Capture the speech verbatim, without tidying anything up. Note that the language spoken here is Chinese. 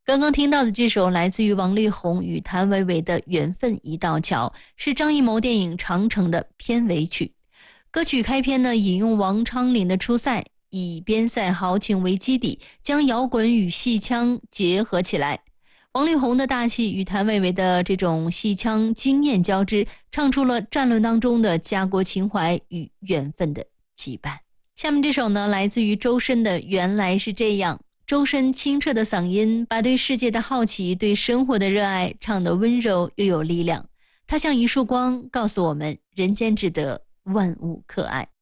刚刚听到的这首来自于王力宏与谭维维的《缘分一道桥》，是张艺谋电影《长城》的片尾曲。歌曲开篇呢，引用王昌龄的《出塞》，以边塞豪情为基底，将摇滚与戏腔结合起来。王力宏的大气与谭维维的这种戏腔经验交织，唱出了战乱当中的家国情怀与缘分的羁绊。下面这首呢，来自于周深的《原来是这样》。周深清澈的嗓音，把对世界的好奇、对生活的热爱唱得温柔又有力量。它像一束光，告诉我们人间值得，万物可爱。